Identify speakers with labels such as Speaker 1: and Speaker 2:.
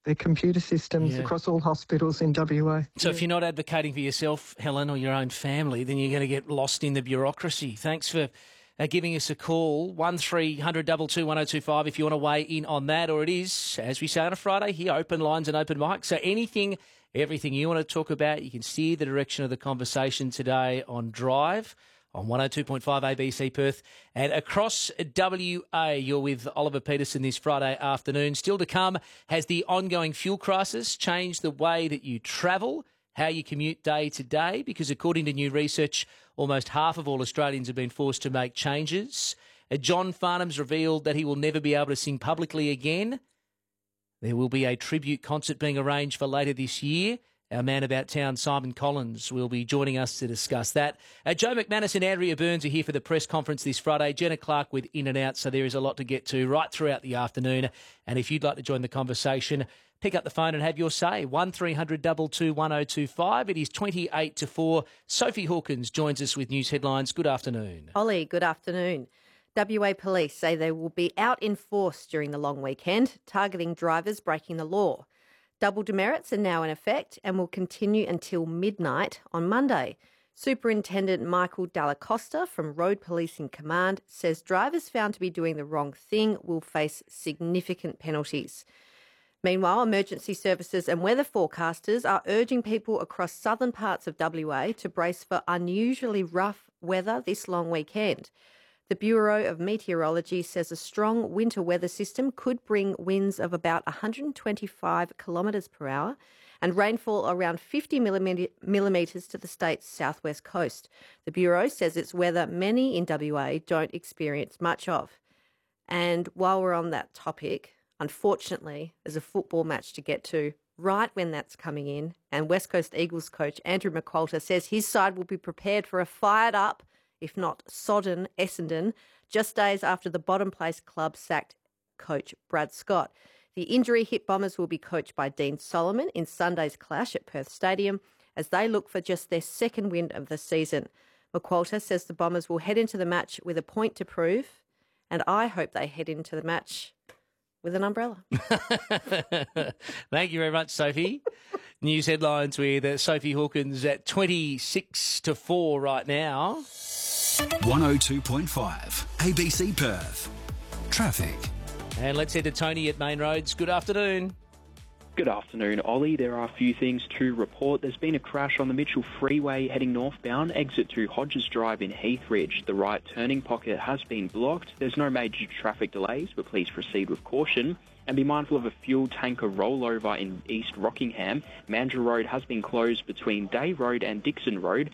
Speaker 1: their computer systems across all hospitals in WA.
Speaker 2: So if you're not advocating for yourself, Helen, or your own family, then you're going to get lost in the bureaucracy. Thanks for giving us a call, 1300 22 1025 if you want to weigh in on that. Or it is, as we say on a Friday here, open lines and open mic. So anything, everything you want to talk about, you can steer the direction of the conversation today on Drive on 102.5 ABC Perth and across WA. You're with Oliver Peterson this Friday afternoon. Still to come, has the ongoing fuel crisis changed the way that you travel, how you commute day to day? Because according to new research, almost half of all Australians have been forced to make changes. John Farnham's revealed that he will never be able to sing publicly again. There will be a tribute concert being arranged for later this year. Our man about town, Simon Collins, will be joining us to discuss that. Joe McManus and Andrea Burns are here for the press conference this Friday. Jenna Clark with In and Out, so there is a lot to get to right throughout the afternoon. And if you'd like to join the conversation, pick up the phone and have your say. 1300 22 1025. It is 28 to 4. Sophie Hawkins joins us with news headlines. Good afternoon.
Speaker 3: Ollie, good afternoon. WA Police say they will be out in force during the long weekend, targeting drivers breaking the law. Double demerits are now in effect and will continue until midnight on Monday. Superintendent Michael Dallacosta from Road Policing Command says drivers found to be doing the wrong thing will face significant penalties. Meanwhile, emergency services and weather forecasters are urging people across southern parts of WA to brace for unusually rough weather this long weekend. The Bureau of Meteorology says a strong winter weather system could bring winds of about 125 kilometres per hour and rainfall around 50 millimetres to the state's southwest coast. The Bureau says it's weather many in WA don't experience much of. And while we're on that topic, unfortunately, there's a football match to get to right when that's coming in, and West Coast Eagles coach Andrew McQualter says his side will be prepared for a fired-up, if not sodden, Essendon, just days after the bottom-place club sacked coach Brad Scott. The injury-hit Bombers will be coached by Dean Solomon in Sunday's clash at Perth Stadium as they look for just their second win of the season. McQualter says the Bombers will head into the match with a point to prove, and I hope they head into the match with an umbrella.
Speaker 2: Thank you very much, Sophie. News headlines with Sophie Hawkins at 26 to 4 right now.
Speaker 4: 102.5 ABC Perth. Traffic.
Speaker 2: And let's head to Tony at Main Roads. Good afternoon.
Speaker 5: Good afternoon, Ollie. There are a few things to report. There's been a crash on the Mitchell Freeway heading northbound, exit to Hodges Drive in Heathridge. The right turning pocket has been blocked. There's no major traffic delays, but please proceed with caution. And be mindful of a fuel tanker rollover in East Rockingham. Mandurah Road has been closed between Day Road and Dixon Road.